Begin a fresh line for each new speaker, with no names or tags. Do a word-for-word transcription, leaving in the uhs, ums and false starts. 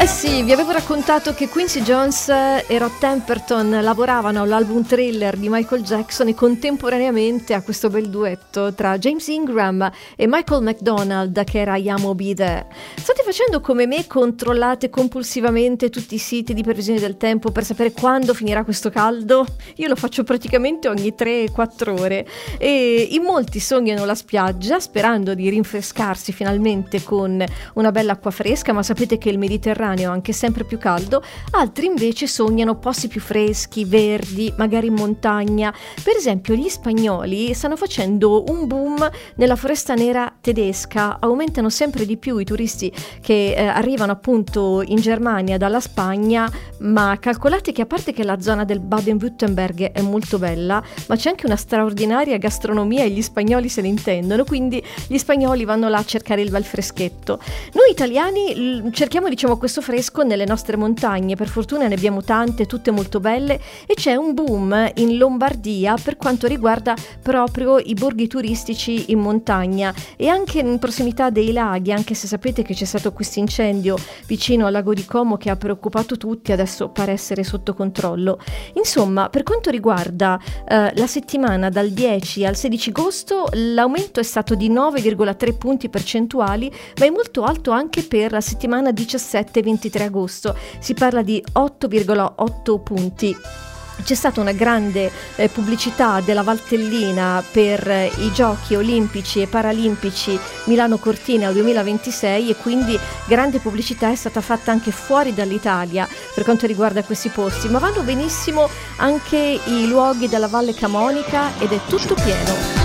Eh sì, vi avevo raccontato che Quincy Jones e Rod Temperton lavoravano all'album Thriller di Michael Jackson e contemporaneamente a questo bel duetto tra James Ingram e Michael McDonald, che era I Am Be There. State facendo come me, controllate compulsivamente tutti i siti di previsione del tempo per sapere quando finirà questo caldo? Io lo faccio praticamente ogni tre quattro ore e in molti sognano la spiaggia sperando di rinfrescarsi finalmente con una bella acqua fresca, ma sapete che il Mediterraneo anche sempre più caldo. Altri invece sognano posti più freschi, verdi, magari in montagna. Per esempio gli spagnoli stanno facendo un boom nella foresta nera tedesca, aumentano sempre di più i turisti che eh, arrivano appunto in Germania dalla Spagna, ma calcolate che a parte che la zona del Baden-Württemberg è molto bella, ma c'è anche una straordinaria gastronomia e gli spagnoli se ne intendono, quindi gli spagnoli vanno là a cercare il bel freschetto. Noi italiani l- cerchiamo diciamo questo fresco nelle nostre montagne, per fortuna ne abbiamo tante, tutte molto belle, e c'è un boom in Lombardia per quanto riguarda proprio i borghi turistici in montagna e anche in prossimità dei laghi, anche se sapete che c'è stato questo incendio vicino al lago di Como che ha preoccupato tutti, adesso pare essere sotto controllo. Insomma, per quanto riguarda eh, la settimana dal dieci al sedici agosto, l'aumento è stato di nove virgola tre punti percentuali, ma è molto alto anche per la settimana diciassette ventitré agosto, si parla di otto virgola otto punti. C'è stata una grande eh, pubblicità della Valtellina per eh, i giochi olimpici e paralimpici Milano Cortina duemilaventisei e quindi grande pubblicità è stata fatta anche fuori dall'Italia per quanto riguarda questi posti, ma vanno benissimo anche i luoghi della Valle Camonica ed è tutto pieno.